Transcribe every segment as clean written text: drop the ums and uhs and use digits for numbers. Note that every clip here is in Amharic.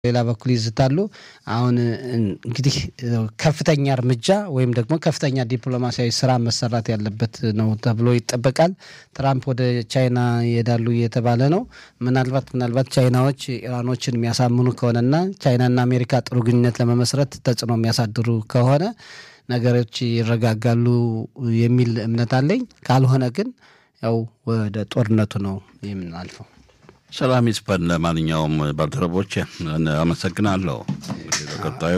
ሌላ በኩል ይዝታሉ አሁን እንግዲህ ከፍተኛ እርምጃ ወይም ደግሞ ከፍተኛ ዲፕሎማሲያዊ ስራ መሰራት ያለበት ነው ተብሎ ይጠበቃል ትራምፕ ወደ ቻይና ይሄዳሉ እየተባለ ነው ምናልባት ቻይናዎች ኢራኖችን የሚያሳምኑ ከሆነና ቻይናና አሜሪካ ጥሩ ግንኙነት ለመመስረት ተጽዕኖ የሚያሳድሩ ከሆነ ነገሮች ይረጋጋሉ የሚል እምነት አለኝ ካልሆነ ግን ያው ወደ ጦርነቱ ነው የምናልፈው ሰላም ይስፈን ለማንኛውም ባልደረቦች አመሰግናለሁ እንግዲህ ለቀጣዩ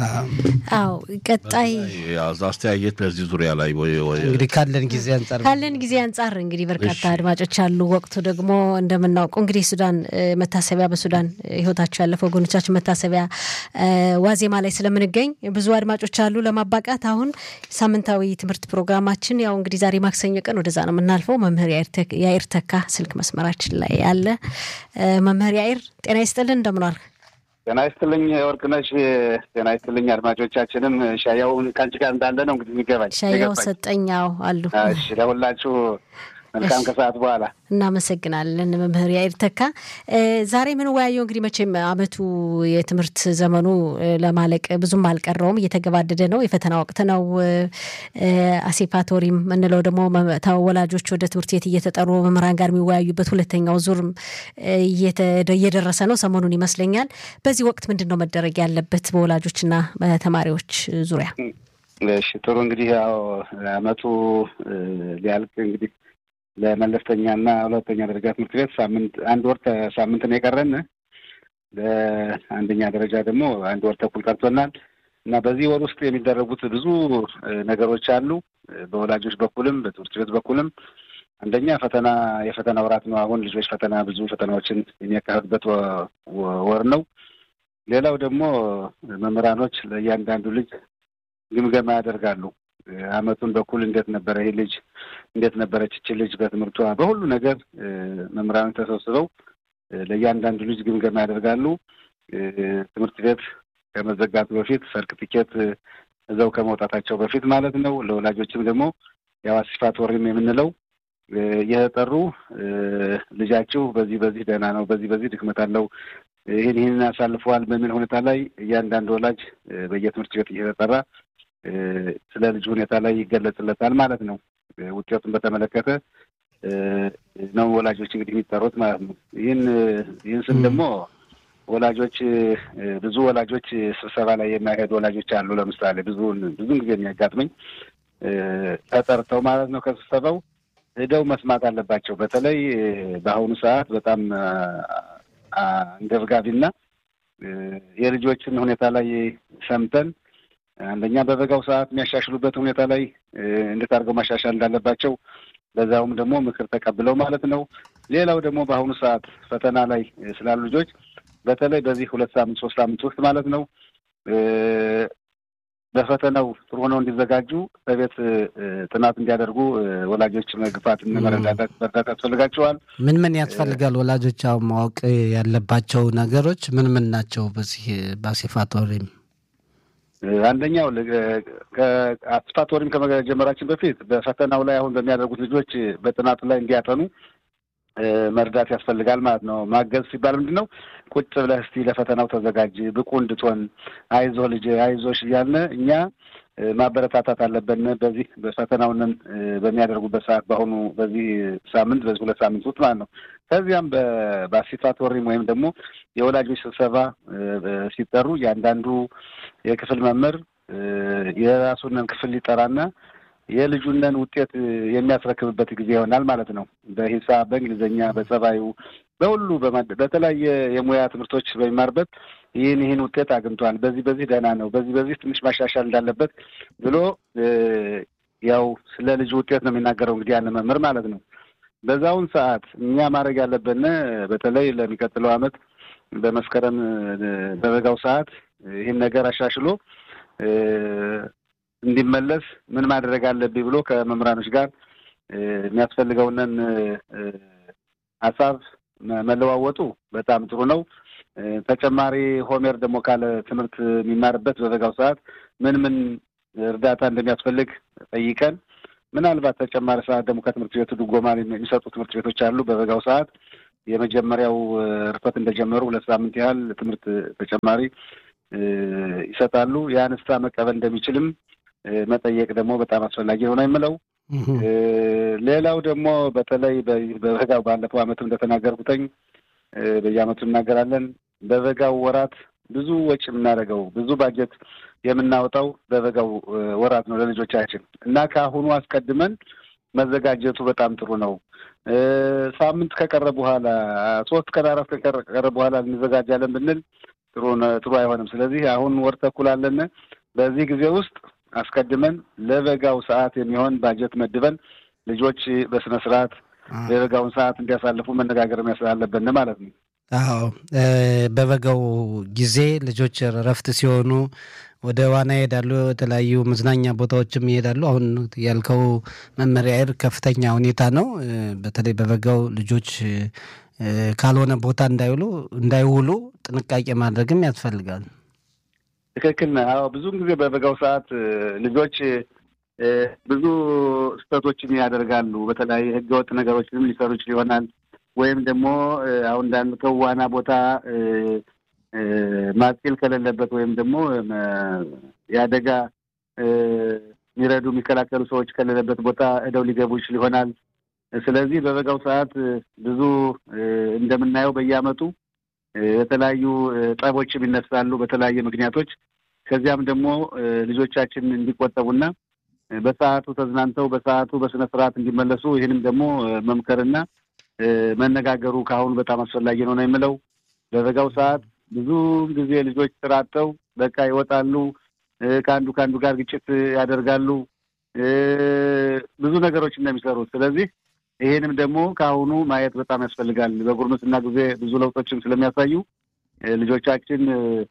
ቀጣይ አስተያየት በዚህ ዙሪያ ላይ እንግዲህ ካለን ጊዜ አንፃር እንግዲህ በርካታ አድማጮች አሉ ወቅቱ ደግሞ እንደምናውቀው እንግዲህ ሱዳን መታሰቢያ በሱዳን ህይወታቸው ያለፈው ወገኖቻችን መታሰቢያ ዋዜማ ላይ ስለምንገኝ ብዙ አድማጮች አሉ ለማባቃት አሁን ሳምንታዊ ትምህርት ፕሮግራማችን ያው እንግዲህ ዛሬ ማክሰኞ ቀን ወደዛ ነው የምናልፈው መምህር ያኢር ተካ ስልክ መስመራችን ላይ ያለ መምህር ያኢር ጤና ይስጥልን እንደምን ዋልክ ጤና ይስጥልኝ ወርቅነሽ ጤና ይስጥልኝ አድማጮቻችንም ሻያው ካንቺ ጋር እንዳለ ነው እንግዲህ የሚገባኝ ሻያው ሰጠኛው አሉ እሺ ለሁላችሁ መልካም ከሰዓት በኋላ እናመሰግናለን መምህር ያኢር ተካ ዛሬ ምን ወያየው እንግዲህ መቼም አመቱ የትምህርት ዘመኑ ለማለቅ ብዙም አልቀረውም እየተገባደደ ነው የፈተና ወቅት ነው አሲፓቶሪም ምንለው ደግሞ ተወላጆች ወደ ትምህርት ቤት እየተጠሩ መምህራን ጋር የሚወያዩበት ሁለተኛው ዙር እየደረሰ ነው ሰሞኑን ይመስለኛል በዚህ ወቅት ምንድነው መደረግ ያለበት በወላጆችና በተማሪዎች ዙሪያ እሺ ጥሩ እንግዲህ ያው አመቱ ሊያልቅ እንግዲህ ለመለስተኛና ሁለተኛ ደረጃ ትምህርት ቤት ሳምንት ነው የቀረን ለአንደኛ ደረጃ ደግሞ አንድ ወር ተኩል ቀርቶናል እና በዚህ ወር ውስጥ የሚደረጉት ብዙ ነገሮች አሉ በወላጆች በኩልም በትምህርት ቤት በኩልም አንደኛ የፈተና ወራት ነው አሁን ልጆች ብዙ ፈተናዎችን የሚያካሂዱበት ወር ነው ሌላው ደግሞ መምህራኖች ለእያንዳንዱ ልጅ ግምገማ ያደርጋሉ አመቱን በኩል እንዴት ነበር ይሄ ልጅ እንዴት ነበረች እቺ ልጅ በትምህርቷ በሁሉ ነገር መምህራን ተሰብስበው ለእያንዳንዱ ልጅ ግምገማ ያደርጋሉ ትምህርት ቤት ከመዘጋቱ በፊት ሰርቲፊኬት እዛው ከመውጣታቸው በፊት ማለት ነው ለወላጆችም ደግሞ ያው አሲፋቶሪም የምንለው የጠሩ ልጃችሁ በዚህ ደህና ነው በዚህ ድክመት አለው ይሄን ያሳልፈዋል በሚል ሁኔታ ላይ እያንዳንዱ ወላጅ በየትምህርት ቤት እየተጠራ ስለ ልጅ ሁኔታ ላይ ይገለጽለታል ማለት ነው ውጤቱን በተመለከተ ነው ወላጆች እንግዲህ የሚጠሩት ማለት ነው ይህን ስም ደግሞ ወላጆች ብዙ ወላጆች ስብሰባ ላይ የማይሄዱ ወላጆች አሉ ለምሳሌ ብዙን ጊዜ የሚያጋጥመኝ ተጠርተው ማለት ነው ከስብሰባው ሄደው መስማት አለባቸው በተለይ በአሁኑ ሰዓት በጣም አንገብጋቢና የልጆችን ሁኔታ ላይ ሰምተን አንደኛ በበጋው ሰዓት የሚያሻሽሉበት ሁኔታ ላይ እንዴት አድርገው ማሻሻል እንዳለባቸው በዛውም ደግሞ ምክር ተቀብለው ማለት ነው ሌላው ደግሞ በአሁኑ ሰዓት ፈተና ላይ ስላሉ ልጆች በተለይ በዚህ 2 ሳምንት 3 ሳምንት ውስጥ ማለት ነው በፈተናው ጥሩ ሆነው እንዲዘጋጁ በቤት ጥናት እንዲያደርጉ ወላጆች መግፋት እና መረዳት ያስፈልጋቸዋል ምን ያስፈልጋል ወላጆች ማወቅ ያለባቸው ነገሮች ምን ናቸው በዚህ በአሲፋቶሪም አንደኛው ከአሲፋቶሪም ከመጀመራችን በፊት በፈተናው ላይ አሁን በሚያደርጉት ልጆች በጥናቱ ላይ እንዲያጠኑ መርዳት ያስፈልጋል ማለት ነው ማገዝ ሲባል ምንድነው ቁጭ ብለህ እስቲ ለፈተናው ተዘጋጅ ብቁ እንድትሆን አይዞህ ልጅ አይዞሽ እያልን እኛ ማበረታታት አለብን በዚህ በፈተናውን በሚያደርጉበት ሰዓት በአሁኑ በዚህ 2 ሳምንት ውስጥ ማለት ነው ከዚያም በአሲፋቶሪም ወይም ደግሞ የወላጆች ስብሰባ ሲጠሩ ያንዳንዱ የክፍል መምህር የራሱን ክፍል ሊጠራና የልጁንን ውጤት የሚያስረክብበት ጊዜ ይሆናል ማለት ነው በሂሳብ በእንግሊዘኛ በጸባዩ በሁሉ በተለያየ የሙያ ትምህርቶች በሚማርበት ይህን ውጤት አግኝቷል በዚህ ደህና ነው በዚህ ትንሽ ማሻሻል እንዳለበት ብሎ ያው ስለ ልጅ ውጤት ነው የሚናገረው እንግዲህ ያን መምህር ማለት ነው በዛውን ሰዓት እኛ ማድረግ ያለብን በተለይ ለሚቀጥለው አመት በመስከረም በበጋው ሰዓት ይህን ነገር አሻሽሎ እንዲመለስ ምን ማድረግ አለብኝ ብሎ ከመምህራኖች ጋር የሚያስፈልገውን ሐሳብ መለዋወጡ በጣም ጥሩ ነው ተጨማሪ ሆሜር ደግሞ ካለ ትምህርት የሚማርበት በበጋው ሰዓት ምን እርዳታ እንደሚያስፈልግ ጠይቀን ምናልባት ተጨማሪ ሰዓት ደግሞ ከትምህርት ቤቱ ድጎማ የሚሰጡ ትምህርት ቤቶች አሉ በበጋው ሰዓት የመጀመሪያው ርፈት እንደጀመሩ 2 ሳምንት ያህል ትምህርት ተጨማሪ ይሰጣሉ። ያንስታ መቀበል እንደሚችልም መጠየቅ ደግሞ በጣም አስፈላጊ ነው የምለው። ሌላው ደግሞ በተለይ በበጋው ባለፈው ዓመት እንደተናገርኩኝ በየዓመቱ እናገራለን። በበጋው ወራት ብዙ ወጪ የምናደርገው ብዙ ባጀት የምናወጣው በበጋው ወራት ነው ለልጆቻችን እና ከአሁኑ አስቀድመን መዘጋጀቱ በጣም ጥሩ ነው። ሳምንት ከቀረ በኋላ 3 ቀን 4 ቀን ከቀረ በኋላ እንዘጋጃለን ብንል ጥሩ አይሆንም። ስለዚህ አሁን ወር ተኩል አለን። በዚህ ጊዜ ውስጥ አስቀድመን ለበጋው ሰዓት የሚሆን ባጀት መድበን ልጆች በስነ ስርዓት የበጋውን ሰዓት እንዲያሳልፉ መነጋገር ያስፈልጋል ማለት ነው። አዎ በበጋው ጊዜ ልጆች እረፍት ሲሆኑ ወደ ዋና ይሄዳሉ፣ የተለያዩ መዝናኛ ቦታዎችም ይሄዳሉ። አሁን ያልከው መመሪያ ከፍተኛ ሁኔታ ነው። በተለይ በበጋው ልጆች ካልሆነ ቦታ እንዳይውሉ ጥንቃቄ ማድረግም ያስፈልጋል። ትክክል ነው። አዎ ብዙ ጊዜ በበጋው ሰዓት ልጆች ብዙ ስህተቶችን ያደርጋሉ። በተለይ ህገወጥ ነገሮችንም ሊሰሩ ይሆናል። ወይም ደግሞ አሁን እንዳልከው ዋና ቦታ ማጥቂል ከሌለበት ወይም ደግሞ የአደጋ የሚከላከሉ ሰዎች ከሌለበት ቦታ ሄደው ሊገቡ ይችል ይሆናል። ስለዚህ በበጋው ሰዓት ብዙ እንደምናየው በየዓመቱ የተለያዩ ጠቦችም ይነሳሉ በተለያየ ምክንያቶች። ከዚያም ደግሞ ልጆቻችን እንዲቆጠቡና በሰዓቱ ተዝናንተው በሰዓቱ በስነ ስርዓት እንዲመለሱ ይህንም ደግሞ መምከርና መነጋገሩ ከአሁኑ በጣም አስፈላጊ ነው የምለው። በበጋው ሰዓት ብዙ ጊዜ ልጆች ተራጠው በቃ ይወጣሉ፣ ከአንዱ ጋር ግጭት ያደርጋሉ፣ ብዙ ነገሮች እንደሚሰሩ። ስለዚህ ይሄንም ደግሞ ከአሁኑ ማየት በጣም ያስፈልጋል። በጉርምስና ጊዜ ብዙ ለውጦችን ስለሚያሳዩ ልጆቻችን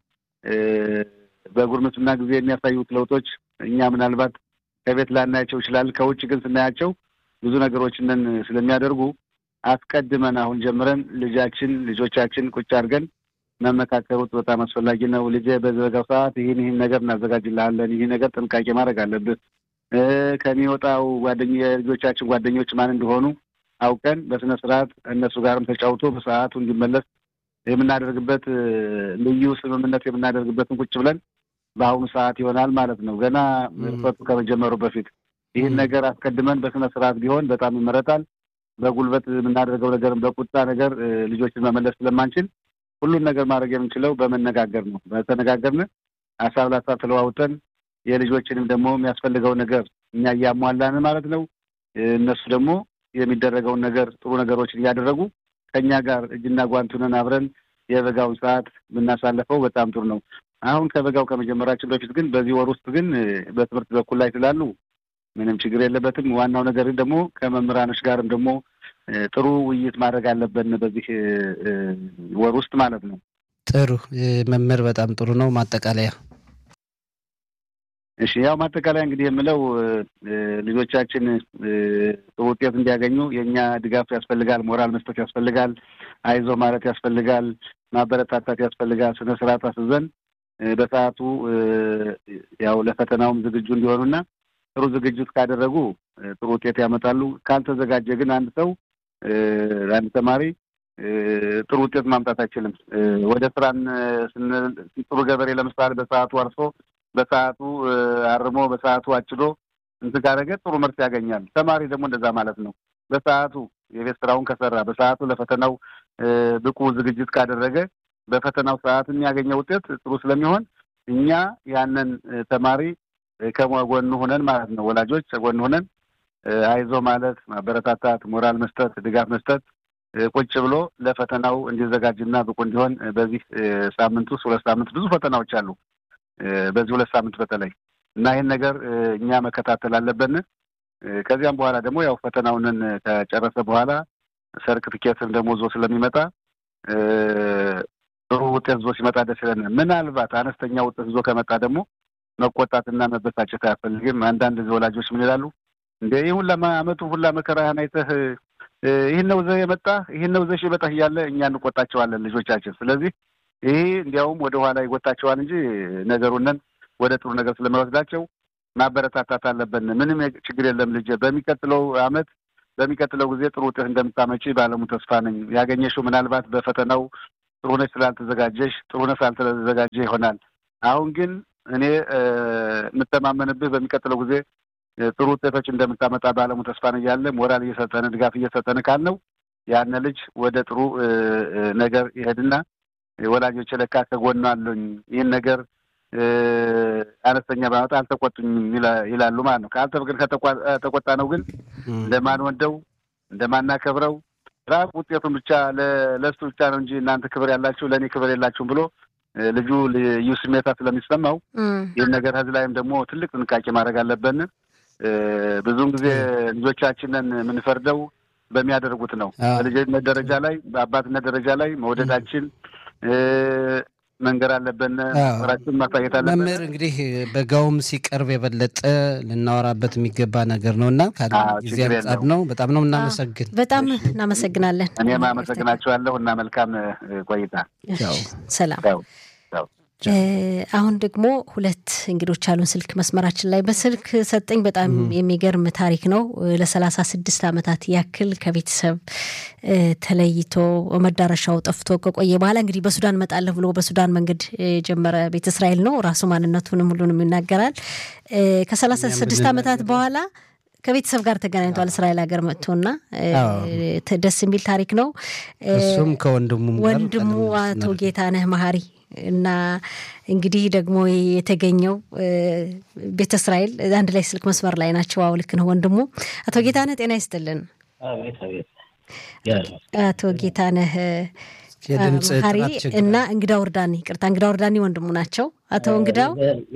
በጉርምስና ጊዜ የሚያሳዩት ለውጦች እኛ ምናልባት ከቤት ላናያቸው ይችላል። ከውጭ ግን ስናያቸው ብዙ ነገሮችን ስለሚያደርጉ አስቀድመን አሁን ጀምረን ልጆቻችን ቁጭ አድርገን መመካከሩት በጣም አስፈላጊ ነው። ልጄ በበጋው ሰዓት ይህን ነገር እናዘጋጅልሃለን፣ ይህ ነገር ጥንቃቄ ማድረግ አለብህ፣ ከሚወጣው የልጆቻችን ጓደኞች ማን እንደሆኑ አውቀን በስነ ስርዓት እነሱ ጋርም ተጫውቶ በሰዓቱ እንዲመለስ የምናደርግበት ልዩ ስምምነት የምናደርግበትን ቁጭ ብለን በአሁኑ ሰዓት ይሆናል ማለት ነው። ገና ርፈቱ ከመጀመሩ በፊት ይህን ነገር አስቀድመን በስነ ስርዓት ቢሆን በጣም ይመረጣል። በጉልበት የምናደርገው ነገርም በቁጣ ነገር ልጆችን መመለስ ስለማንችል ሁሉን ነገር ማድረግ የምንችለው በመነጋገር ነው። በተነጋገርን ሀሳብ ለሀሳብ ተለዋውጠን የልጆችንም ደግሞ የሚያስፈልገው ነገር እኛ እያሟላን ማለት ነው። እነሱ ደግሞ የሚደረገውን ነገር ጥሩ ነገሮችን እያደረጉ ከኛ ጋር እጅና ጓንት ሆነን አብረን የበጋውን ሰዓት ብናሳልፈው በጣም ጥሩ ነው። አሁን ከበጋው ከመጀመራችን በፊት ግን በዚህ ወር ውስጥ ግን በትምህርት በኩል ላይ ስላሉ ምንም ችግር የለበትም። ዋናው ነገር ደግሞ ከመምህራኖች ጋርም ደግሞ ጥሩ ውይይት ማድረግ አለብን በዚህ ወር ውስጥ ማለት ነው። ጥሩ መምህር፣ በጣም ጥሩ ነው። ማጠቃለያ? እሺ፣ ያው ማጠቃለያ እንግዲህ የምለው ልጆቻችን ጥሩ ውጤት እንዲያገኙ የእኛ ድጋፍ ያስፈልጋል፣ ሞራል መስጠት ያስፈልጋል፣ አይዞ ማለት ያስፈልጋል፣ ማበረታታት ያስፈልጋል። ስነ ስርዓት አስዘን በሰዓቱ ያው ለፈተናውም ዝግጁ እንዲሆኑና ጥሩ ዝግጅት ካደረጉ ጥሩ ውጤት ያመጣሉ። ካልተዘጋጀ ግን አንድ ተማሪ ጥሩ ውጤት ማምጣት አይችልም። ወደ ስራን ጥሩ ገበሬ ለምሳሌ በሰዓቱ አርሶ በሰዓቱ አርሞ በሰዓቱ አጭዶ ካደረገ ጥሩ ምርት ያገኛል። ተማሪ ደግሞ እንደዛ ማለት ነው። በሰዓቱ የቤት ስራውን ከሰራ በሰዓቱ ለፈተናው ብቁ ዝግጅት ካደረገ በፈተናው ሰዓት የሚያገኘው ውጤት ጥሩ ስለሚሆን እኛ ያንን ተማሪ ከጎኑ ሆነን ማለት ነው፣ ወላጆች ከጎኑ ሆነን አይዞ ማለት፣ ማበረታታት፣ ሞራል መስጠት፣ ድጋፍ መስጠት፣ ቁጭ ብሎ ለፈተናው እንዲዘጋጅና ብቁ እንዲሆን በዚህ ሳምንት ውስጥ 2 ሳምንት ብዙ ፈተናዎች አሉ። በዚህ 2 ሳምንት በተለይ እና ይህን ነገር እኛ መከታተል አለብን። ከዚያም በኋላ ደግሞ ያው ፈተናውን ከጨረሰ በኋላ ሰርቲፊኬትም ደግሞ ዞ ስለሚመጣ ጥሩ ውጤት ዞ ሲመጣ ደስ ይለናል። ምናልባት አነስተኛ ውጤት ዞ ከመጣ ደግሞ መቆጣትና መበሳጨት አያስፈልግም። አንዳንድ ወላጆች ምን ይላሉ? እንደ ይሁን አመቱ ሁላ መከራህን አይተህ ይህን ነው ዘህ የመጣህ ይህን ነው ዘሽ የመጣህ እያለ እኛ እንቆጣቸዋለን ልጆቻችን። ስለዚህ ይሄ እንዲያውም ወደ ኋላ ይጎታቸዋል እንጂ ነገሩንን ወደ ጥሩ ነገር ስለሚወስዳቸው ማበረታታት አለብን። ምንም ችግር የለም ልጅ በሚቀጥለው አመት በሚቀጥለው ጊዜ ጥሩ ውጤት እንደምታመጪ ባለሙ ተስፋ ነኝ። ያገኘሽው ምናልባት በፈተናው ጥሩ ነሽ ስላልተዘጋጀሽ ጥሩ ነሽ ስላልተዘጋጀ ይሆናል። አሁን ግን እኔ የምተማመንብህ በሚቀጥለው ጊዜ ጥሩ ውጤቶች እንደምታመጣ ባለሙ ተስፋ ነኝ እያለ ሞራል እየሰጠን ድጋፍ እየሰጠን ካልነው ያን ልጅ ወደ ጥሩ ነገር ይሄድና ወላጆች ለካ ከጎኑ አሉኝ ይህን ነገር አነስተኛ ባመጣ አልተቆጡኝም ይላሉ ማለት ነው። ካልተፈቅድ ከተቆጣ ነው ግን እንደማን ወንደው እንደማናከብረው ራቅ ውጤቱን ብቻ ለሱ ብቻ ነው እንጂ እናንተ ክብር ያላችሁ ለኔ ክብር የላችሁም ብሎ ልጁ ልዩ ስሜታ ስለሚሰማው ይህን ነገር ህዝብ ላይም ደግሞ ትልቅ ጥንቃቄ ማድረግ አለብን። ብዙውን ጊዜ ልጆቻችንን የምንፈርደው በሚያደርጉት ነው። በልጅነት ደረጃ ላይ በአባትነት ደረጃ ላይ መውደዳችን መንገር አለብን። ራችን ማሳየት አለብን። መምህር እንግዲህ በጋውም ሲቀርብ የበለጠ ልናወራበት የሚገባ ነገር ነውና ጊዜ አንጻር ነው። በጣም ነው እናመሰግን። በጣም እናመሰግናለን። እኔም አመሰግናችኋለሁ እና መልካም ቆይታ። ሰላም። አሁን ደግሞ ሁለት እንግዶች አሉን ስልክ መስመራችን ላይ በስልክ ሰጠኝ። በጣም የሚገርም ታሪክ ነው። ለ36 ዓመታት ያክል ከቤተሰብ ተለይቶ መዳረሻው ጠፍቶ ከቆየ በኋላ እንግዲህ በሱዳን መጣለሁ ብሎ በሱዳን መንገድ የጀመረ ቤተ እስራኤል ነው። ራሱ ማንነቱንም ሁሉንም ይናገራል። ከ36 ዓመታት በኋላ ከቤተሰብ ጋር ተገናኝቷል እስራኤል ሀገር መጥቶና ደስ የሚል ታሪክ ነው። እሱም ከወንድሙ አቶ ጌታነህ መሐሪ እና እንግዲህ ደግሞ የተገኘው ቤተ እስራኤል አንድ ላይ ስልክ መስመር ላይ ናቸው። ልክ ነው ወንድሙ አቶ ጌታነህ ጤና ይስጥልን። አቶ ጌታነህ መሐሪ እና እንግዳው ወርዳኒ እንግዳው ወርዳኒ ወንድሙ ናቸው። አቶ እንግዳው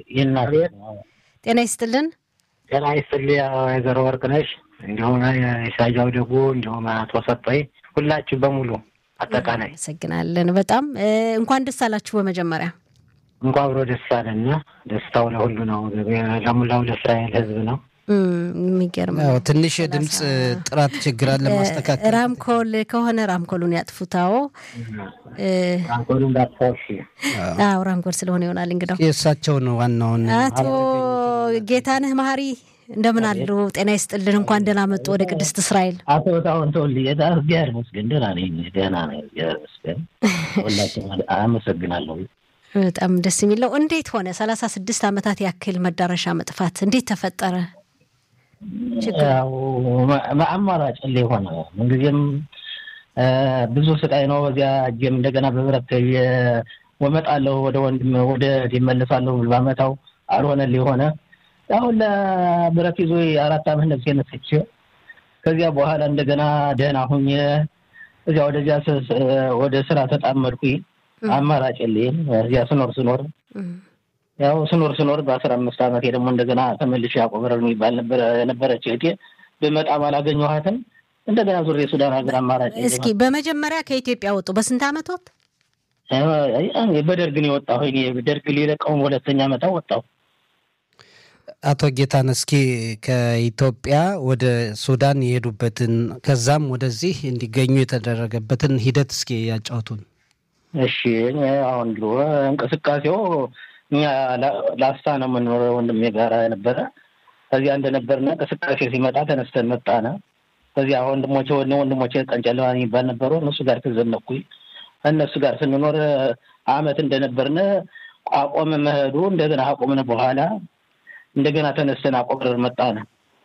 ጤና ይስጥልን። ጤና ይስጥልኝ ወይዘሮ ወርቅነሽ እንዲሁም ኢሳያው ደግሞ እንዲሁም አቶ ሰጠኝ ሁላችሁ በሙሉ አጠቃላይ አመሰግናለን። በጣም እንኳን ደስ አላችሁ። በመጀመሪያ እንኳን አብሮ ደስ አለና ደስታው ለሁሉ ነው። ለሙላው ለእስራኤል ሕዝብ ነው። የሚገርም ነው። ትንሽ የድምጽ ጥራት ችግር አለ ማስተካከል። ራምኮል ከሆነ ራምኮሉን ያጥፉታው። ራምኮሉን ዳጥፎሽ ራምኮል ስለሆነ ይሆናል እንግዲህ የእሳቸው ነው ዋናውን። አቶ ጌታነህ መሐሪ እንደምን አሉ? ጤና ይስጥልን። እንኳን ደህና መጡ ወደ ቅድስት እስራኤል። አቶ ታውን ተወልይ የዳር መስገን ደህና ነኝ መስገን ወላሂ አመሰግናለሁ። በጣም ደስ የሚለው እንዴት ሆነ 36 ዓመታት ያክል መዳረሻ መጥፋት እንዴት ተፈጠረ? አማራጭ ሆነ ምንጊዜም ብዙ ስቃይ ነው። በዚያ እጄም እንደገና በብረት ወመጣለሁ ወደ ወንድም ወደ ይመለሳለሁ ባመታው አልሆነልኝ ሆነ። አሁን ለብረት ይዞ 4 ዓመት ነፍሴ ነስቼ ከዚያ በኋላ እንደገና ደህና ሆኜ እዚያ ወደ ስራ ተጣመድኩኝ። አማራጭ የለኝም። እዚያ ስኖር ያው ስኖር በ15 ዓመት ደግሞ እንደገና ተመልሼ ያቆበረር የሚባል ነበረች እህቴ በመጣም አላገኘኋትም። እንደገና ዙሬ ሱዳን ሀገር አማራጭ እስኪ በመጀመሪያ ከኢትዮጵያ ወጡ በስንት ዓመት ወጥ? በደርግ ነው የወጣሁ። እኔ በደርግ ሊለቀው ሁለተኛ ዓመት ወጣሁ። አቶ ጌታነህ እስኪ ከኢትዮጵያ ወደ ሱዳን የሄዱበትን ከዛም ወደዚህ እንዲገኙ የተደረገበትን ሂደት እስኪ ያጫውቱን። እሺ አሁን ድሮ እንቅስቃሴው እኛ ላስታ ነው የምንኖረው ወንድሜ ጋር ነበረ። ከዚያ እንደነበርና እንቅስቃሴ ሲመጣ ተነስተን መጣነ። ከዚያ ወንድሞቼ ቀንጨለዋ የሚባል ነበሩ። እነሱ ጋር ተዘመኩኝ። እነሱ ጋር ስንኖር አመት እንደነበርነ አቆመ መሄዱ። እንደገና አቆመነ በኋላ እንደገና ተነስተን አቆበረር መጣነ።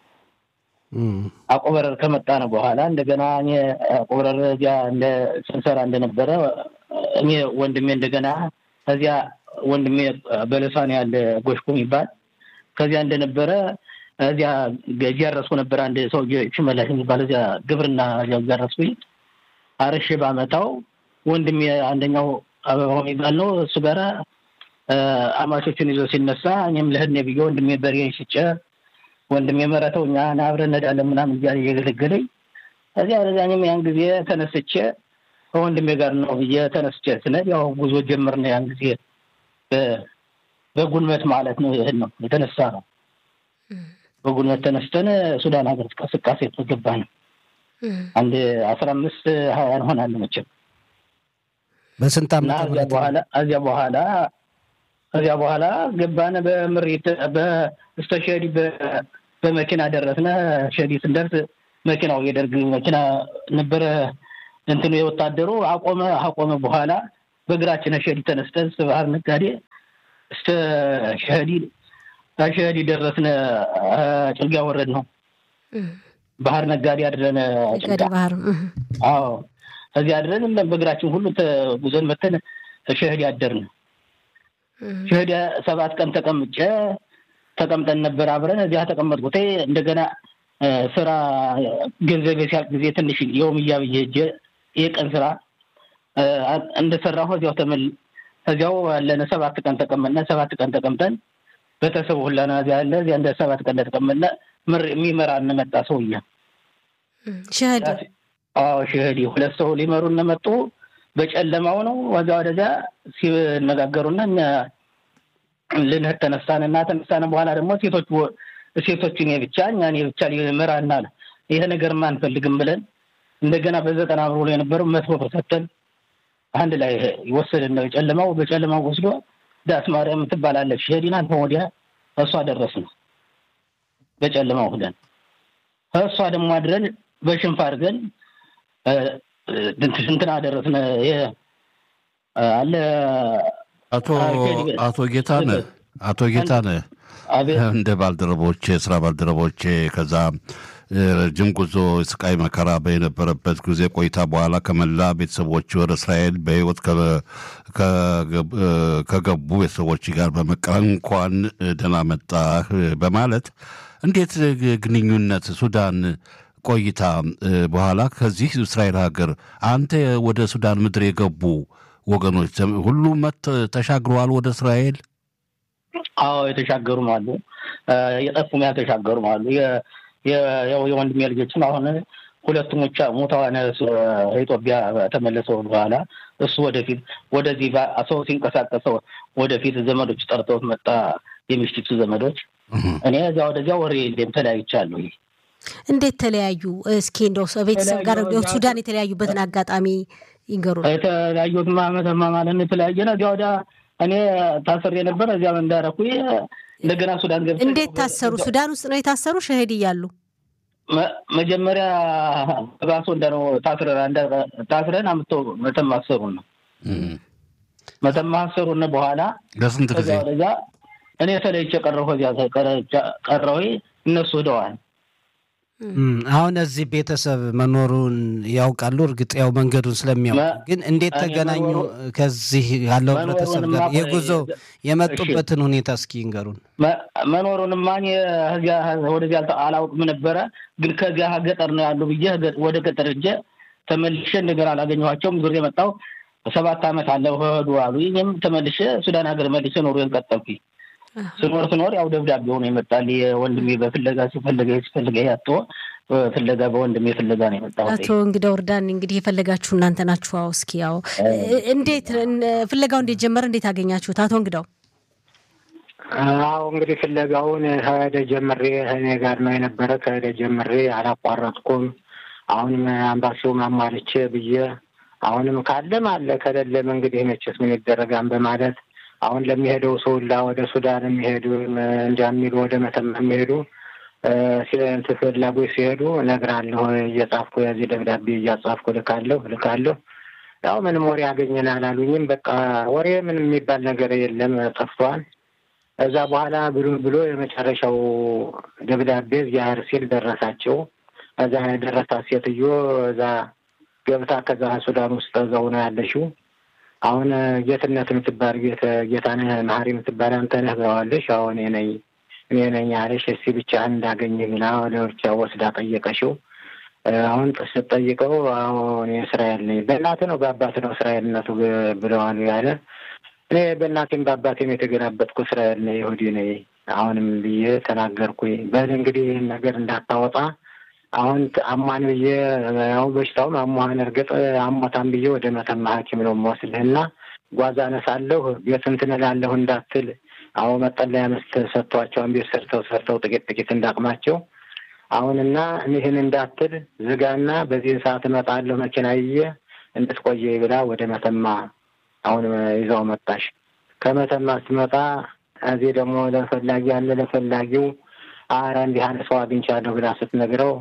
አቆበረር ከመጣነ በኋላ እንደገና አቆበረር እዚያ እንደ ስንሰራ እንደነበረ እኔ ወንድሜ እንደገና ከዚያ ወንድሜ በለሳን ያለ ጎሽኮ የሚባል ከዚያ እንደነበረ እዚያ ገጀረስኩ ነበር። አንድ ሰው ሽመላሽ የሚባል እዚያ ግብርና ያጋረስኩኝ አርሼ ባመጣው ወንድሜ አንደኛው አበባው የሚባል ነው። እሱ ጋራ አማቾችን ይዞ ሲነሳ እኔም ለህኔ ብዬ ወንድሜ በሬን ሽጬ ወንድሜ መረተውኛ አብረን እንሄዳለን ምናምን እያለ እየገለገለኝ እዚያም ያን ጊዜ ተነስቼ ከወንድሜ ጋር ነው ብዬ ተነስቼ ስለዚህ ያው ጉዞ ጀመርን። ያን ጊዜ በጉልበት ማለት ነው ይሄን ነው የተነሳ ነው። በጉልበት ተነስተን ሱዳን ሀገር እንቅስቃሴ ተገባን። አንድ 15-20 እንሆናለን መቼም። በስንት ዓመት እዚያ በኋላ ገባን። በምሪት በስተሸዲ በመኪና ደረስነ። ሸዲ ስንደርስ መኪናው የደርግ መኪና ነበረ እንትኑ የወታደሩ አቆመ በኋላ በእግራችን ሸዲ ተነስተን ባህር ነጋዴ እስከ ሸዲ ደረስን ጭልጋ ወረድ ነው ባህር ነጋዴ አድረን ጭልጋ ባህር አዎ እዚህ አድረን በእግራችን ሁሉ ተጉዘን መተን ሸዲ አደርን ሸዲ 7 ቀን ተቀምጠን ነበር አብረን እዚያ ተቀመጥኩት እንደገና ስራ ገንዘብ ሲያልቅ ጊዜ ትንሽ የውምያ በየጀ የቀን ስራ እንደሰራሁ እዚያው ያለን 7 ቀን ተቀምጠን በተሰው ሁላና ያለ እዚያ እንደ 7 ቀን ተቀምጠን የሚመራን መጣ ሰውኛ ሸህዲ ሁለት ሰው ሊመሩን መጡ በጨለማው ነው ወደዛ ሲነጋገሩና ልንሄድ ተነሳን በኋላ ደግሞ ሴቶችን እኔ ብቻ ሊመራናል ይሄ ነገር ማንፈልግም ብለን እንደገና በ90 ብር የነበረው 100 ሰጥተን አንድ ላይ ይወሰደን ነው በጨለማው ወስዶ ዳስ ማርያም ትባላለች ሸህዲና ወዲያ እሷ ደረስን በጨለማው ሄደን እሷ ደግሞ አድረን በሽንፋ አድርገን እንትን አደረስን አለ አቶ ጌታነህ እንደ ባልደረቦቼ ስራ ባልደረቦቼ ከዛ ረጅም ጉዞ ስቃይ መከራ በነበረበት ጊዜ ቆይታ በኋላ ከመላ ቤተሰቦች ወደ እስራኤል በህይወት ከገቡ ቤተሰቦች ጋር በመቀራን እንኳን ደህና መጣህ በማለት እንዴት ግንኙነት ሱዳን ቆይታ በኋላ ከዚህ እስራኤል ሀገር አንተ ወደ ሱዳን ምድር የገቡ ወገኖች ሁሉ ተሻግረዋል ወደ እስራኤል? አዎ የተሻገሩ አሉ የጠፉም ያልተሻገሩ አሉ የወንድሜ ልጆችም አሁን ሁለቱም ሞተዋል ኢትዮጵያ ተመለሰው በኋላ እሱ ወደዚህ ሰው ሲንቀሳቀሰው ወደፊት ዘመዶች ጠርተው መጣ የሚሽቱ ዘመዶች እኔ ወደዚያ ወሬ ተለያይቻለሁ እንዴት ተለያዩ እስኪ እንደው ቤተሰብ ጋር ሱዳን የተለያዩበትን አጋጣሚ ይንገሩ የተለያዩት ማለት የተለያየና ወዳ እኔ ታስሬ ነበር እዚያ እንዳረኩ እንደገና ሱዳን ገብቼ እንዴት ታሰሩ ሱዳን ውስጥ ነው የታሰሩ ሸህዲ ይያሉ መጀመሪያ ባሶ እንደው ታስረን አምጥተው መተማሰሩ ነው በኋላ ለስንት ጊዜ እኔ ተለይቼ ቀረሁ እነሱ ሄደዋል አሁን እዚህ ቤተሰብ መኖሩን ያውቃሉ እርግጥ ያው መንገዱን ስለሚያውቁ ግን እንዴት ተገናኙ ከዚህ ያለው ቤተሰብ ጋር የጉዞ የመጡበትን ሁኔታ እስኪ ይንገሩን መኖሩን ማን ወደዚያ አላውቅም ነበር ግን ከዚያ ገጠር ነው ያሉ ብዬ ወደ ገጠር እጄ ተመልሼ እንደገና አላገኘኋቸውም ዙር የመጣው 7 አመት አለው ሄዱ አሉ ይሄም ተመልሼ ሱዳን ሀገር መልሼ ኖሬን ቀጠልኩኝ ስኖር ያው ደብዳቤ ሆነ ይመጣል የወንድሜ በፍለጋ ሲፈልገ ያጣው ፍለጋ በወንድሜ ፍለጋ ነው የመጣው አቶ እንግዲህ ወርዳን እንግዲህ የፈለጋችሁ እናንተ ናችሁ እስኪ ያው እንዴት ፍለጋው እንዴት ጀመረ እንዴት አገኛችሁት አቶ እንግዳው አዎ እንግዲህ ፍለጋውን ሄደ ጀምሬ እኔ ጋር ነው የነበረ ከሄደ ጀምሬ አላቋረጥኩም አሁንም አምባሲው ማማልቼ ብዬ አሁንም ካለም አለ ከሌለም እንግዲህ መቼስ ምን ይደረጋል በማለት አሁን ለሚሄደው ሰውላ ወደ ሱዳን የሚሄዱ እንጃሚሉ ወደ መተማ የሚሄዱ ፍላጎት ሲሄዱ እነግራለሁ እየጻፍኩ የዚህ ደብዳቤ እያጻፍኩ ልካለሁ ያው ምንም ወሬ ያገኘን አላሉኝም በቃ ወሬ ምንም የሚባል ነገር የለም ጠፍቷል እዛ በኋላ ብሎ የመጨረሻው ደብዳቤ ዚያር ሲል ደረሳቸው እዛ ደረሳ ሴትዮ እዛ ገብታ ከዛ ሱዳን ውስጥ እዛው ነው ያለሽው አሁን ጌትነት የምትባል ጌታነህ ማህሪ የምትባል አንተ ነህ ብለዋለሽ አሁን እኔ ነኝ አለሽ እሺ ብቻ እንዳገኘ ብላ ወደርቻ ወስዳ ጠየቀሽው አሁን ተጠይቀው አሁን እስራኤል ነኝ በእናት ነው በአባት ነው እስራኤልነቱ ብለዋል ያለ እኔ በእናቴም በአባቴም የተገናበጥኩ እስራኤል ነኝ ይሁዲ ነኝ አሁንም ብዬ ተናገርኩኝ በል እንግዲህ ነገር እንዳታወጣ አሁን አማን ብዬ ያው በሽታው አማን እርግጥ አማታም ብዬ ወደ መተማ ሐኪም ነው ወስደህና ጓዛነሳለሁ የትንትነላለሁ እንዳትል አው መጠለያ ሰጥቷቸው አንቢስ ሰርተው ጥቂት እንዳቅማቸው አሁንና እኔን እንዳትል ዝጋና በዚህ ሰዓት እመጣለሁ መኪናዬ እንድትቆየ ይብላ ወደ መተማ አሁን ይዛው መጣሽ ከመተማ ስትመጣ እዚህ ደግሞ ለፈላጊው አረ እንዲህ አንድ ሰው አግኝቻለሁ ብላ ስትነግረው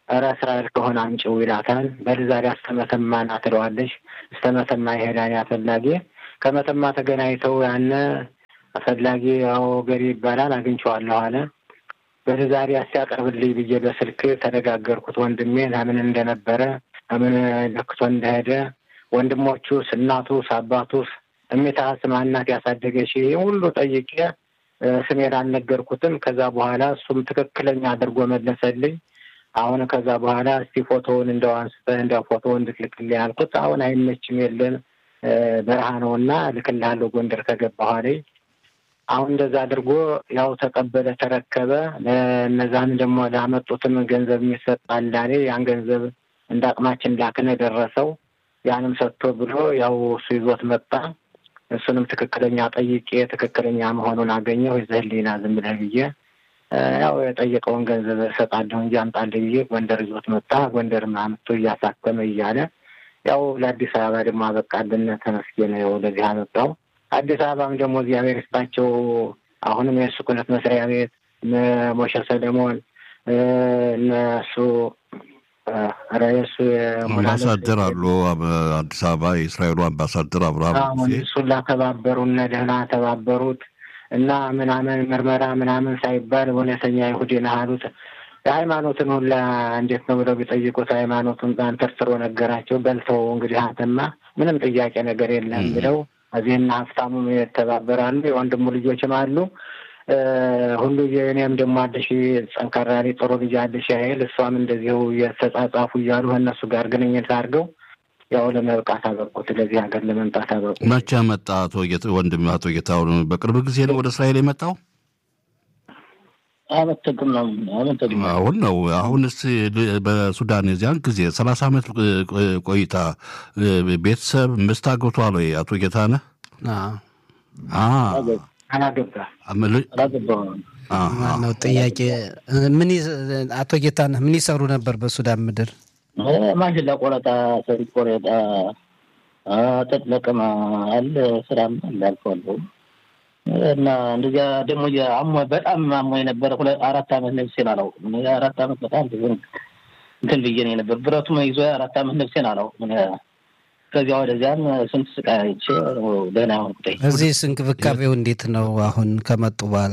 ኧረ እስራኤል ከሆነ አምጪው ይላታል። በዛሬ አስተመተማ ና ትለዋለች። አስተመተማ ይሄዳል ያፈላጊ ከመተማ ተገናኝተው ያነ አፈላጊ ያው ገሪ ይባላል አግኝቼዋለሁ አለ። በዛሬ አስያቀርብልኝ ብዬ በስልክ ተነጋገርኩት ወንድሜን ምን እንደነበረ ምን ለክቶ እንደሄደ ወንድሞቹስ እናቱስ አባቱስ እሜታስ ማናት ያሳደገሽ ሁሉ ጠይቄ ስሜን አልነገርኩትም። ከዛ በኋላ እሱም ትክክለኛ አድርጎ መለሰልኝ። አሁን ከዛ በኋላ እስቲ ፎቶውን እንደው አንስተህ እንደው ፎቶውን እንድትልክልኝ አልኩት። አሁን አይመችም የለም በረሃ ነውና ልክልሃለሁ ጎንደር ከገባሁ አለኝ። አሁን እንደዛ አድርጎ ያው ተቀበለ ተረከበ። ለነዛን ደግሞ ላመጡትም ገንዘብ የሚሰጣል አለ። ያን ገንዘብ እንዳቅማችን ላክነ ደረሰው። ያንም ሰጥቶ ብሎ ያው እሱ ይዞት መጣ። እሱንም ትክክለኛ ጠይቄ ትክክለኛ መሆኑን አገኘሁ። ይዘህልኝና ዝም ብለህ ብዬ ያው የጠየቀውን ገንዘብ እሰጣለሁ እንጂ አምጣልኝ ብዬ ጎንደር ይዞት መጣ። ጎንደር አምጥቶ እያሳከመ እያለ ያው ለአዲስ አበባ ደግሞ አበቃልን። ተመስገን ነው ለዚህ አመጣው። አዲስ አበባም ደግሞ እግዚአብሔር ይስጣቸው። አሁንም የእሱ ኩነት መስሪያ ቤት ሞሸ ሰለሞን እነሱ ራይስ አምባሳደር አሉ አዲስ አበባ የእስራኤሉ አምባሳደር አብርሃም እሱን ላተባበሩና ደህና ተባበሩት እና ምናምን ምርመራ ምናምን ሳይባል እውነተኛ ይሁዲ ነህ አሉት። የሃይማኖትን ሁላ እንዴት ነው ብለው ቢጠይቁት ሃይማኖቱን አንተርስሮ ነገራቸው። በልተው እንግዲህ አንተማ ምንም ጥያቄ ነገር የለም ብለው እዚህና ሀብታሙም የተባበራሉ። የወንድሙ ልጆችም አሉ ሁሉ የኔም ደግሞ አለሽ ጠንካራ ጥሩ ልጅ አለሽ ያይል እሷም እንደዚሁ የተጻጻፉ እያሉ እነሱ ጋር ግንኙነት አድርገው ያው ለመብቃት አበቁት። ለዚህ ሀገር ለመምጣት አበቁ። መቼ መጣ ወንድም አቶ ጌታሁን? በቅርብ ጊዜ ነው ወደ እስራኤል የመጣው? አሁን ነው። አሁንስ በሱዳን የዚያን ጊዜ 30 ዓመት ቆይታ ቤተሰብ ምስት አግብቷል ወይ አቶ ጌታነህ? ነው ጥያቄ። ምን አቶ ጌታነህ ምን ይሰሩ ነበር በሱዳን ምድር? ማሽላ ቆረጣ፣ ሰሊጥ ቆረጣ፣ ጥጥ ለቀማ አለ ስራም እንዳልፈው እና እንደዚያ ደግሞ በጣም አሞኝ ነበር። 4 ዓመት ነፍሴን አላውቅም። 4 ዓመት በጣም እንትን ብዬ ነው ነበር። ብረቱም ይዞ 4 ዓመት ነፍሴን አላውቅም። ከዚያ ወደዚያም ስንት ስቃይ አይቼ ደህና ሆንኩ። እዚህስ እንክብካቤው እንዴት ነው አሁን ከመጡ በኋላ?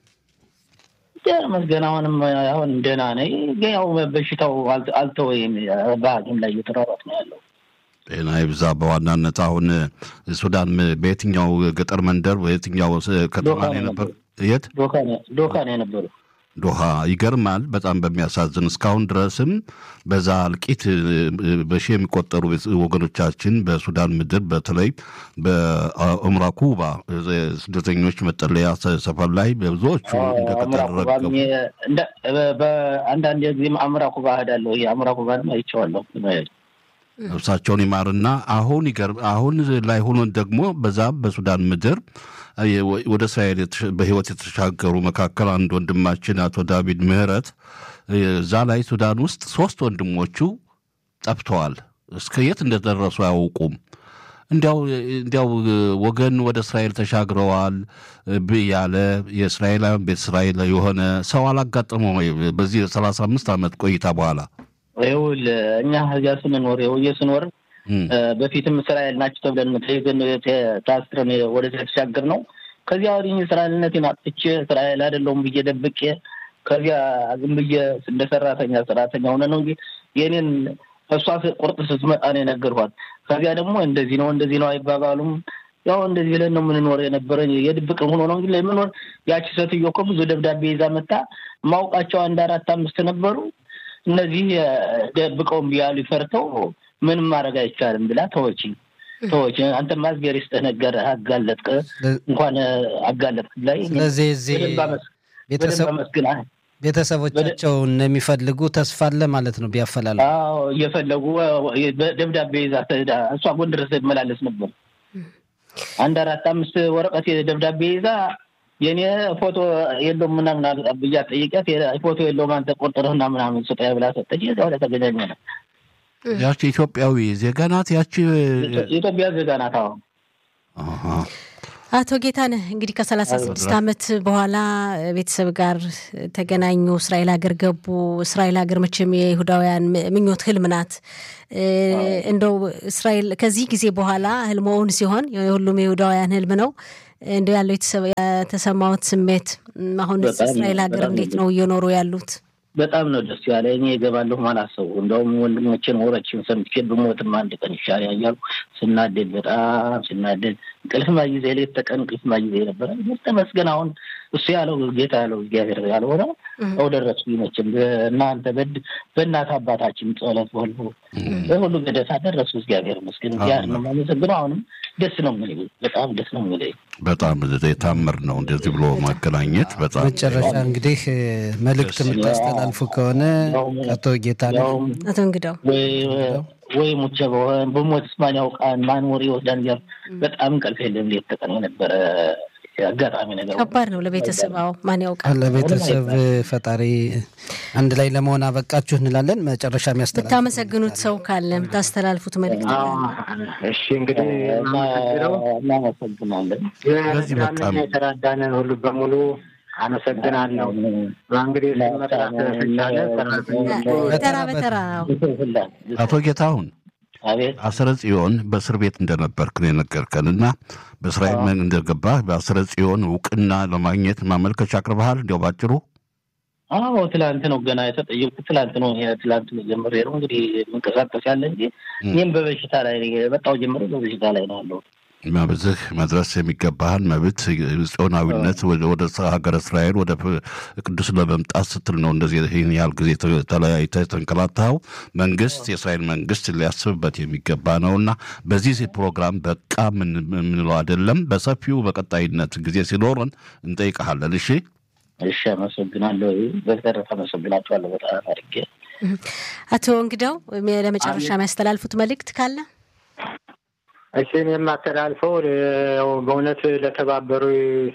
መስገን አሁን ደህና ነኝ። ግን ያው በሽታው አልተወኝም። በሐኪም ላይ እየተሯሯጥ ነው ያለው። ጤና ይብዛ። በዋናነት አሁን ሱዳን በየትኛው ገጠር መንደር በየትኛው ከተማ ነው የነበሩ? የት? ዶካ ነው የነበሩ። ዶሃ። ይገርማል። በጣም በሚያሳዝን እስካሁን ድረስም በዛ እልቂት በሺ የሚቆጠሩ ወገኖቻችን በሱዳን ምድር በተለይ በኡምራ ኩባ ስደተኞች መጠለያ ሰፈር ላይ በብዙዎቹ እንደተደረገ በአንዳንድ ጊዜም አምራ ኩባ ሄዳለሁ። የአምራ ኩባን አይቼዋለሁ። ነፍሳቸውን ይማርና አሁን ላይ ሆኖ ደግሞ በዛ በሱዳን ምድር ወደ እስራኤል በህይወት የተሻገሩ መካከል አንድ ወንድማችን አቶ ዳዊት ምህረት እዛ ላይ ሱዳን ውስጥ 3 ወንድሞቹ ጠፍተዋል። እስከ የት እንደደረሱ አያውቁም። እንዲያው ወገን ወደ እስራኤል ተሻግረዋል ያለ የእስራኤላውያን ቤተ እስራኤል የሆነ ሰው አላጋጠመው በዚህ 35 ዓመት ቆይታ በኋላ? ይኸውል እኛ እዚያ ስንኖር ስኖር በፊትም እስራኤል ናቸው ተብለን ተይዘን ታስረን ወደዚያ ተሻገር ነው። ከዚያ ወዲህ እስራኤልነቴን አጥቼ እስራኤል አይደለሁም ብዬ ደብቄ ከዚያ ዝም ብዬ እንደ ሰራተኛ ሆነ ነው እንጂ የኔን እሷ ቁርጥ ስትመጣ ነው የነገርኳት። ከዚያ ደግሞ እንደዚህ ነው አይባባሉም። ያው እንደዚህ ብለን ነው የምንኖር የነበረ የድብቅ ሆኖ ነው እንጂ ለምንኖር ያቺ ሴትዮ እኮ ብዙ ደብዳቤ ይዛ መጣ። ማውቃቸው 1 4 5 ነበሩ። እነዚህ ደብቀውም ቢያሉ ይፈርተው ምንም ማድረግ አይቻልም ብላ ተወችኝ። አንተ ማዝገር ይስጥህ ነገር አጋለጥክ እንኳን አጋለጥክ ላይ ስለዚህ እዚህ ቤተሰቦቻቸው እንደሚፈልጉ ተስፋ አለ ማለት ነው ቢያፈላሉ። አዎ እየፈለጉ ደብዳቤ ይዛ ተዳ እሷ ጎንደር መላለስ ነበር። 1 4 5 ወረቀት ደብዳቤ ይዛ የኔ ፎቶ የለውም ምናምን አብያ ጠይቀት ፎቶ የለውም አንተ ቆርጠረህና ምናምን ሰጠኝ ብላ ሰጠኝ። እዛው ላይ ተገናኘን። ያቺ ኢትዮጵያዊ ዜጋ ናት። ያቺ ኢትዮጵያ ዜጋ ናት። አቶ ጌታነህ እንግዲህ ከ36 ዓመት በኋላ ቤተሰብ ጋር ተገናኙ፣ እስራኤል ሀገር ገቡ። እስራኤል ሀገር መቼም የይሁዳውያን ምኞት ህልም ናት። እንደው እስራኤል ከዚህ ጊዜ በኋላ ህልሞውን ሲሆን የሁሉም የይሁዳውያን ህልም ነው። እንደው ያለው የተሰማውት ስሜት አሁን እስራኤል ሀገር እንዴት ነው እየኖሩ ያሉት? በጣም ነው ደስ ያለ። እኔ እገባለሁ ማላሰው እንደውም ወንድሞቼን ወረችን ሰምቼ በሞትም አንድ ቀን ይሻል ያያሉ። ስናደድ በጣም ስናደድ እንቅልፍ ማይዜ ሌት ተቀን እንቅልፍ ማይዜ ነበር። ተመስገን አሁን እሱ ያለው ጌታ ያለው እግዚአብሔር ያለው ሆነ ወደረሱ ይመችም እናንተ በእናት አባታችን ጸሎት ሁሉ ገደሳ ደረሱ። እግዚአብሔር ይመስገን ያ ነው ማለት አሁንም ደስ ነው የሚለኝ፣ በጣም ደስ ነው የሚለኝ። በጣም የታምር ነው እንደዚህ ብሎ ማገናኘት። በጣም መጨረሻ እንግዲህ መልእክት የምታስተላልፉ ከሆነ አቶ ጌታነህ አቶ እንግዳው ወይ ሙቸ በሞት ማን ያውቃል ማን ወሬ ወዳን ያር በጣም እንቅልፍ የለም ሌት ተቀን የነበረ አጋጣሚ ነገር ከባድ ነው ለቤተሰብ። አዎ ማን ያውቃል። ለቤተሰብ ፈጣሪ አንድ ላይ ለመሆን አበቃችሁ እንላለን። መጨረሻ የሚያስተላልፉት ታመሰግኑት ሰው ካለ ታስተላልፉት መልእክት ካለ? እሺ እንግዲህ እናመሰግናለን። በዚህ በጣም የተራዳነን ሁሉ በሙሉ አመሰግናለሁ። እንግዲህ በተራ በተራ አቶ ጌታሁን አስረ ጽዮን በእስር ቤት እንደነበርክ ነው የነገርከንና በእስራኤል መንግስት እንደገባ በአስረ ጽዮን እውቅና ለማግኘት ማመልከቻ አቅርበሃል? እንዲያው ባጭሩ። አዎ ትላንት ነው ገና የተጠየቁት። ትላንት ነው ጀምሬ ነው እንግዲህ መንቀሳቀስ ያለ እንጂ እኔም በበሽታ ላይ በጣው ጀምሮ በበሽታ ላይ ነው ያለው። በዚህ መድረስ የሚገባህን መብት ጽዮናዊነት ወደ ሀገረ እስራኤል ወደ ቅዱስ ለመምጣት ስትል ነው እንደዚህ ይህን ያህል ጊዜ ተለያይተህ ተንከላታኸው። መንግስት የእስራኤል መንግስት ሊያስብበት የሚገባ ነውና በዚህ ፕሮግራም በቃ ምንለው አይደለም። በሰፊው በቀጣይነት ጊዜ ሲኖረን እንጠይቀሃለን። እሺ አመሰግናለሁ። በተረፈ አመሰግናችኋለሁ በጣም አድርጌ። አቶ እንግዳው ለመጨረሻ የሚያስተላልፉት መልእክት ካለ? እሺ እኔ የማስተላልፈው በእውነት ለተባበሩ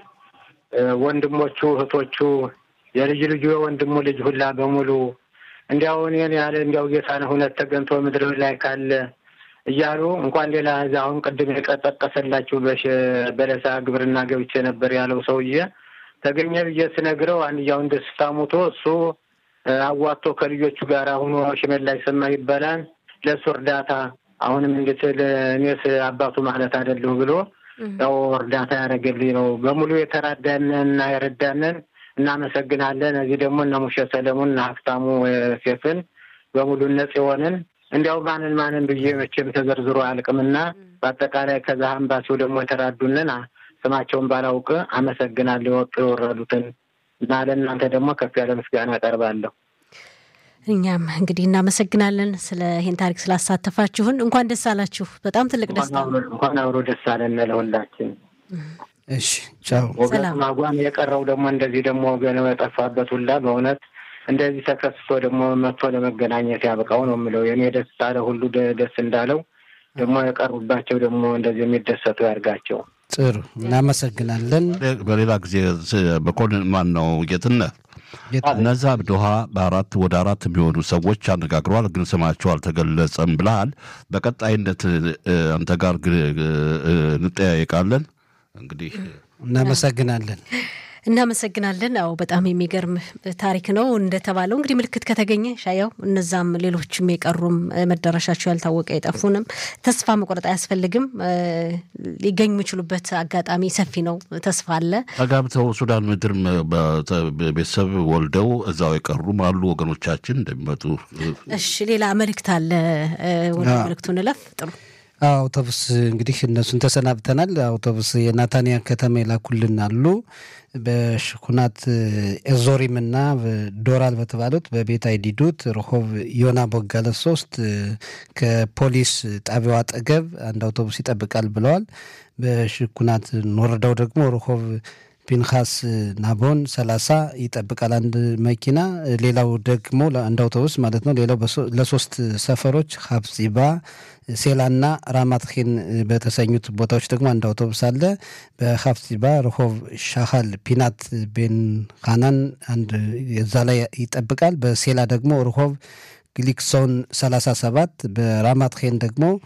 ወንድሞቹ እህቶቹ የልጅ ልጁ የወንድሙ ልጅ ሁላ በሙሉ እንዲያው እኔን ያለ እንዲያው ጌታነህ እውነት ተገንቶ ምድር ላይ ካለ እያሉ እንኳን ሌላ አሁን ቅድም የጠቀሰላችሁ በለሳ ግብርና ገብቼ ነበር ያለው ሰውዬ ተገኘ ብዬ ስነግረው አንያውን ደስታ ሞቶ እሱ አዋጥቶ ከልጆቹ ጋር ሆኖ ሽመላይ ሰማ ይባላል ለሱ እርዳታ አሁንም እንድትል እኔስ አባቱ ማለት አይደለም ብሎ ያው እርዳታ ያደረገልኝ ነው። በሙሉ የተራዳነንና የረዳነን እናመሰግናለን። እዚህ ደግሞ እነ ሙሼ ሰለሞን እና ሀፍታሙ ሴፍን በሙሉ ነጽዮንን እንዲያው ማንን ብዬ መቼም ተዘርዝሮ አልቅምና በአጠቃላይ ከዛ አምባሲው ደግሞ የተራዱነን ስማቸውን ባላውቅ አመሰግናለሁ። ወጡ የወረዱትን እና ለእናንተ ደግሞ ከፍ ያለ ምስጋና አቀርባለሁ። እኛም እንግዲህ እናመሰግናለን ስለ ይሄን ታሪክ ስላሳተፋችሁን። እንኳን ደስ አላችሁ። በጣም ትልቅ ደስታ ነው። እንኳን አብሮ ደስ አለን ለሁላችን። እሺ ቻው። ሰላም። ማጓን የቀረው ደግሞ እንደዚህ ደግሞ ወገን የጠፋበት ሁላ በእውነት እንደዚህ ተከስቶ ደግሞ መጥቶ ለመገናኘት ያብቃው ነው የምለው። የኔ ደስታ ለሁሉ ደስ እንዳለው ደግሞ የቀሩባቸው ደግሞ እንደዚህ የሚደሰቱ ያርጋቸው። ጥሩ እናመሰግናለን። በሌላ ጊዜ በኮንን ማን ነው ጌትነት እነዛ በዶሃ ወደ አራት የሚሆኑ ሰዎች አነጋግረዋል፣ ግን ስማቸው አልተገለጸም ብለሃል። በቀጣይነት አንተ ጋር እንጠያየቃለን። እንግዲህ እናመሰግናለን። አዎ በጣም የሚገርም ታሪክ ነው። እንደተባለው እንግዲህ ምልክት ከተገኘ ሻያው እነዛም ሌሎችም የቀሩም መዳረሻቸው ያልታወቀ የጠፉንም ተስፋ መቆረጥ አያስፈልግም። ሊገኙ የሚችሉበት አጋጣሚ ሰፊ ነው። ተስፋ አለ። ተጋብተው ሱዳን ምድር ቤተሰብ ወልደው እዛው የቀሩም አሉ ወገኖቻችን እንደሚመጡ። እሺ ሌላ መልእክት አለ። ወደ መልእክቱ እንለፍ። ጥሩ አውቶቡስ እንግዲህ እነሱን ተሰናብተናል። አውቶቡስ የናታንያ ከተማ ይላኩልን አሉ። በሽኩናት ኤዞሪምና ዶራል በተባሉት በቤት አይዲዱት ረሆብ ዮና ቦጋለ 3 ከፖሊስ ጣቢያው አጠገብ አንድ አውቶቡስ ይጠብቃል ብለዋል። በሽኩናት ወረዳው ደግሞ ረሆብ ፒንኻስ ናቦን 30 ይጠብቃል አንድ መኪና። ሌላው ደግሞ አንድ አውቶቡስ ማለት ነው። ሌላው ለሶስት ሰፈሮች ሀብዚባ ሴላና ራማትኺን በተሰኙት ቦታዎች ደግሞ አንድ አውቶቡስ አለ። በሀብዚባ ረሆብ ሻሃል ፒናት ቤን ካናን አንድ እዛ ላይ ይጠብቃል። በሴላ ደግሞ ረሆብ ግሊክሶን 37 በራማትኺን ደግሞ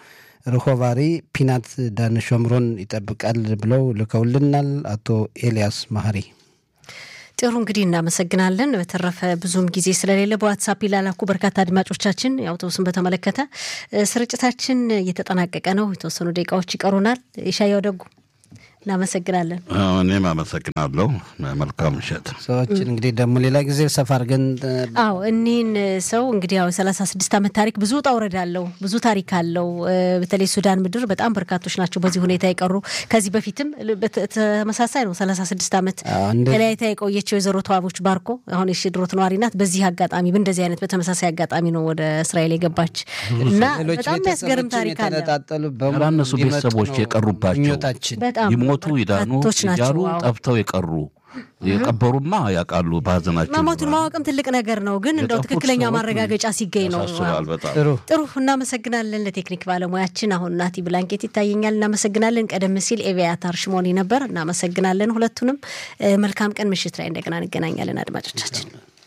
ርሆባሪ ፒናት ዳን ሾምሮን ይጠብቃል ብለው ልከውልናል። አቶ ኤልያስ ማህሪ ጥሩ እንግዲህ እናመሰግናለን። በተረፈ ብዙም ጊዜ ስለሌለ በዋትስአፕ ይላላኩ በርካታ አድማጮቻችን አውቶቡስን በተመለከተ ስርጭታችን እየተጠናቀቀ ነው። የተወሰኑ ደቂቃዎች ይቀሩናል። ኢሻያው ደጉ እናመሰግናለን። እኔም አመሰግናለሁ። መልካም ምሽት። ሰዎችን እንግዲህ ደግሞ ሌላ ጊዜ ሰፋ አድርገን እኒህን ሰው እንግዲህ 36 ዓመት ታሪክ ብዙ ጣውረድ አለው፣ ብዙ ታሪክ አለው። በተለይ ሱዳን ምድር በጣም በርካቶች ናቸው በዚህ ሁኔታ የቀሩ። ከዚህ በፊትም ተመሳሳይ ነው 36 ዓመት ተለያይታ የቆየችው ወይዘሮ ተዋቦች ባርኮ አሁን የሽድሮት ነዋሪ ናት። በዚህ አጋጣሚ በእንደዚህ አይነት በተመሳሳይ አጋጣሚ ነው ወደ እስራኤል የገባች እና በጣም የሚያስገርም ታሪክ አለ። ተነጣጣሉ በእነሱ ቤተሰቦች የቀሩባቸው በጣም ሞቱ ይዳኑ ይጃሩ ጠፍተው የቀበሩማ ያውቃሉ። በሀዘናቸው መሞቱን ማወቅም ትልቅ ነገር ነው። ግን እንደው ትክክለኛ ማረጋገጫ ሲገኝ ነው። ጥሩ እናመሰግናለን ለቴክኒክ ባለሙያችን። አሁን ናቲ ብላንኬት ይታየኛል። እናመሰግናለን። ቀደም ሲል ኤቪያታር ሽሞኒ ነበር። እናመሰግናለን ሁለቱንም። መልካም ቀን። ምሽት ላይ እንደገና እንገናኛለን አድማጮቻችን።